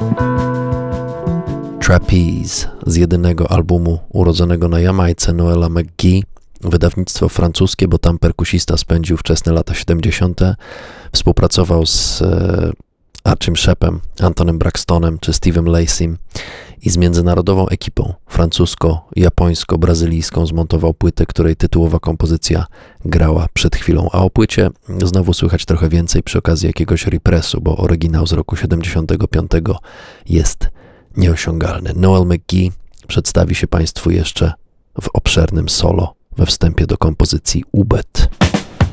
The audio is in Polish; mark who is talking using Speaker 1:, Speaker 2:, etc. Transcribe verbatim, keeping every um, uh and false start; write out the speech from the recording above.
Speaker 1: Trapeze z jedynego albumu urodzonego na Jamajce Noela McGee, wydawnictwo francuskie, bo tam perkusista spędził wczesne lata siedemdziesiąte. Współpracował z e, Archim Shepem, Antonem Braxtonem czy Steve'em Lacym i z międzynarodową ekipą francusko-japońsko-brazylijską zmontował płytę, której tytułowa kompozycja grała przed chwilą. A o płycie znowu słychać trochę więcej przy okazji jakiegoś represu, bo oryginał z roku siedemdziesiątego piątego jest nieosiągalny. Noel McGee przedstawi się Państwu jeszcze w obszernym solo we wstępie do kompozycji Ubet.